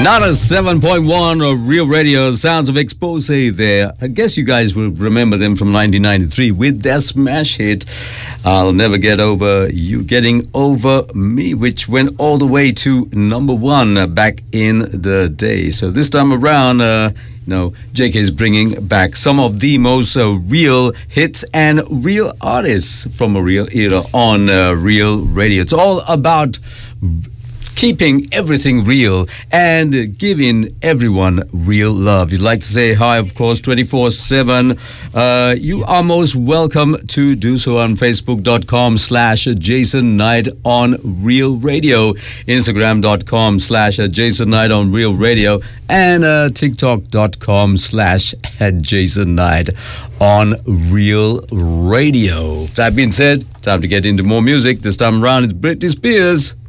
Not a 7.1 or Real Radio, Sounds of Expose there. I guess you guys will remember them from 1993 with their smash hit, I'll Never Get Over You Getting Over Me, which went all the way to number one back in the day. So this time around, JK is bringing back some of the most real hits and real artists from a real era on Real Radio. It's all about keeping everything real and giving everyone real love. You'd like to say hi, of course, 24/7. You are most welcome to do so on Facebook.com/Jason Knight on Real Radio, Instagram.com/Jason Knight on Real Radio, and TikTok.com/Jason Knight on Real Radio. That being said, time to get into more music. This time around, it's Britney Spears.